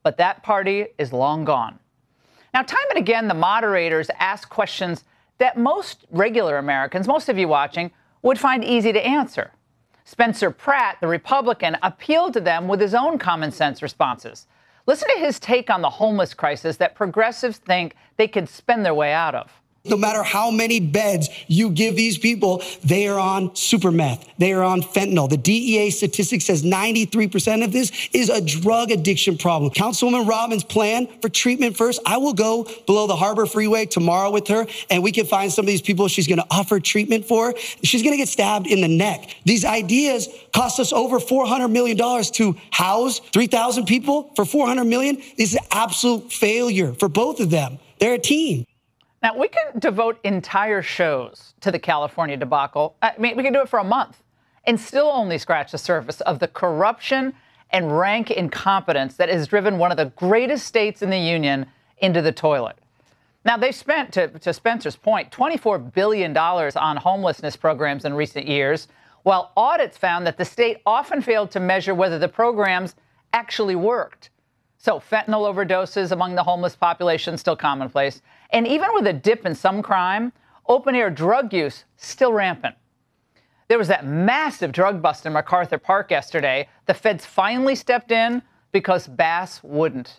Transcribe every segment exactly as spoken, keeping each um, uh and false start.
but that party is long gone. Now, time and again, the moderators ask questions that most regular Americans, most of you watching, would find easy to answer. Spencer Pratt, the Republican, appealed to them with his own common sense responses. Listen to his take on the homeless crisis that progressives think they could spend their way out of. No matter how many beds you give these people, they are on super meth. They are on fentanyl. The D E A statistic says ninety-three percent of this is a drug addiction problem. Councilwoman Robbins' plan for treatment first, I will go below the Harbor Freeway tomorrow with her, and we can find some of these people she's going to offer treatment for. She's going to get stabbed in the neck. These ideas cost us over four hundred million dollars to house three thousand people for four hundred million dollars. This is an absolute failure for both of them. They're a team. Now, we can devote entire shows to the California debacle. I mean, we can do it for a month and still only scratch the surface of the corruption and rank incompetence that has driven one of the greatest states in the union into the toilet. Now, they've spent, to, to Spencer's point, twenty-four billion dollars on homelessness programs in recent years, while audits found that the state often failed to measure whether the programs actually worked. So fentanyl overdoses among the homeless population still commonplace. And even with a dip in some crime, open-air drug use still rampant. There was that massive drug bust in MacArthur Park yesterday. The feds finally stepped in because Bass wouldn't.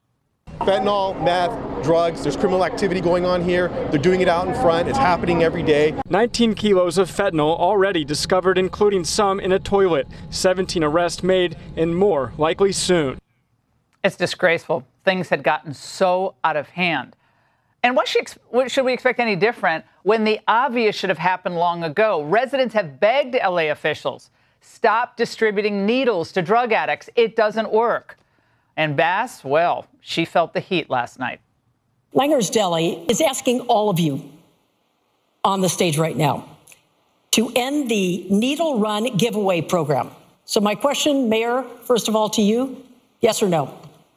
Fentanyl, meth, drugs, there's criminal activity going on here. They're doing it out in front. It's happening every day. nineteen kilos of fentanyl already discovered, including some in a toilet. seventeen arrests made and more likely soon. It's disgraceful. Things had gotten so out of hand. And what should, what should we expect any different when the obvious should have happened long ago? Residents have begged L A officials, stop distributing needles to drug addicts. It doesn't work. And Bass, well, she felt the heat last night. Langer's Deli is asking all of you on the stage right now to end the needle run giveaway program. So my question, Mayor, first of all to you, yes or no?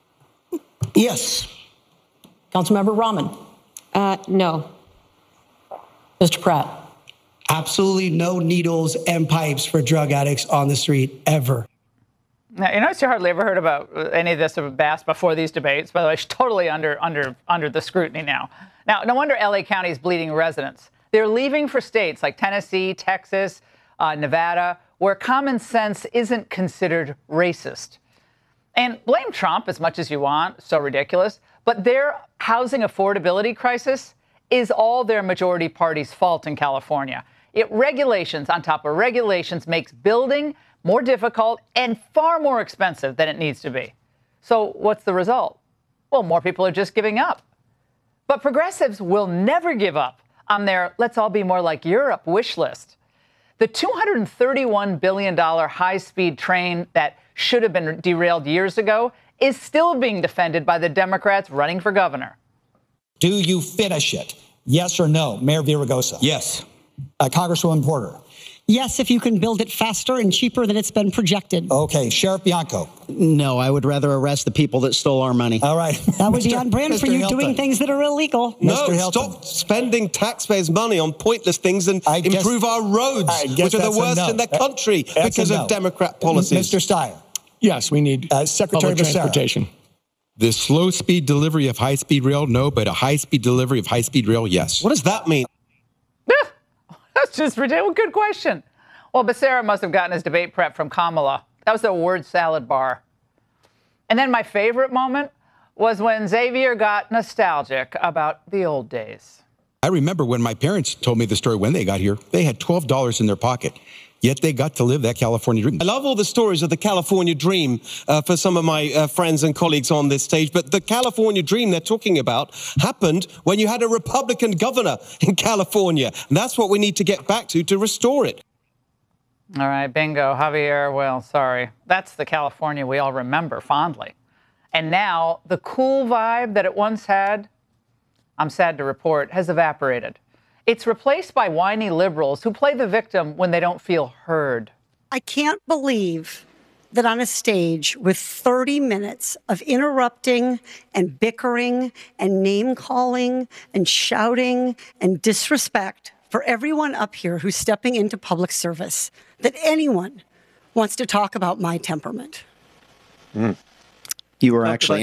Yes. Councilmember Rahman? Uh, no. Mister Pratt? Absolutely no needles and pipes for drug addicts on the street, ever. Now, you notice you hardly ever heard about any of this of Bass before these debates. By the way, she's totally under, under, under the scrutiny now. Now, no wonder L A County is bleeding residents. They're leaving for states like Tennessee, Texas, uh, Nevada, where common sense isn't considered racist. And blame Trump as much as you want, so ridiculous. But their housing affordability crisis is all their majority party's fault in California. It regulations on top of regulations makes building more difficult and far more expensive than it needs to be. So what's the result? Well, more people are just giving up. But progressives will never give up on their let's all be more like Europe wish list. The two hundred thirty-one billion dollars high-speed train that should have been derailed years ago is still being defended by the Democrats running for governor. Do you finish it? Yes or no? Mayor Villaraigosa? Yes. Uh, Congresswoman Porter? Yes, if you can build it faster and cheaper than it's been projected. Okay. Sheriff Bianco? No, I would rather arrest the people that stole our money. All right. That would be on brand for you Hilton. doing things that are illegal. No, Mister Hilton. stop spending taxpayers' money on pointless things and I guess- improve our roads, I guess which are the that's a worst no. in the country That's because a no. of Democrat policies. Mister Steyer? Yes, we need Uh, Secretary public Becerra. transportation. The slow speed delivery of high speed rail, no, but a high speed delivery of high speed rail, yes. What does that mean? That's just ridiculous. Good question. Well, Becerra must have gotten his debate prep from Kamala. That was a word salad bar. And then my favorite moment was when Xavier got nostalgic about the old days. I remember when my parents told me the story when they got here, they had twelve dollars in their pocket, yet they got to live that California dream. I love all the stories of the California dream uh, for some of my uh, friends and colleagues on this stage, but the California dream they're talking about happened when you had a Republican governor in California. And that's what we need to get back to to restore it. All right, bingo, Javier. Well, sorry. That's the California we all remember fondly. And now the cool vibe that it once had, I'm sad to report, has evaporated. It's replaced by whiny liberals who play the victim when they don't feel heard. I can't believe that on a stage with thirty minutes of interrupting and bickering and name-calling and shouting and disrespect for everyone up here who's stepping into public service, that anyone wants to talk about my temperament. Mm. You were actually